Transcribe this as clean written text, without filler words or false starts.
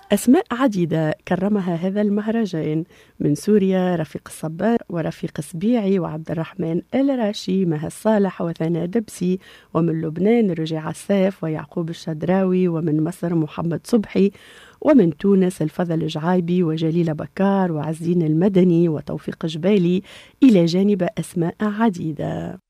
أسماء عديدة كرمها هذا المهرجان، من سوريا رفيق الصبار ورفيق سبيعي وعبد الرحمن الراشي مها صالح وثناء دبسي، ومن لبنان رجع السيف ويعقوب الشدراوي، ومن مصر محمد صبحي، ومن تونس الفضل الجعايبي وجليل بكار وعزين المدني وتوفيق جبالي، إلى جانب أسماء عديدة.